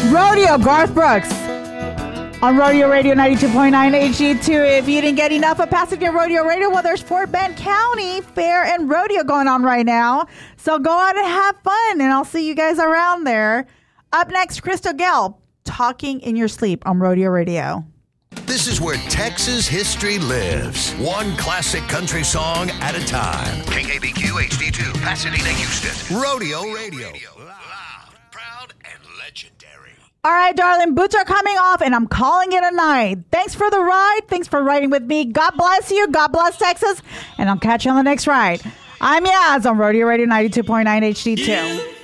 Rodeo, Garth Brooks. On Rodeo Radio 92.9 HD2. If you didn't get enough of Pasadena Rodeo Radio, well, there's Fort Bend County Fair and Rodeo going on right now. So go out and have fun, and I'll see you guys around there. Up next, Crystal Gale, Talking in Your Sleep on Rodeo Radio. This is where Texas history lives. One classic country song at a time. KKBQ HD2, Pasadena, Houston. Rodeo Radio. Loud, proud, and legendary. All right, darling, boots are coming off, and I'm calling it a night. Thanks for the ride. Thanks for riding with me. God bless you. God bless Texas. And I'll catch you on the next ride. I'm Yaz on Rodeo Radio 92.9 HD2.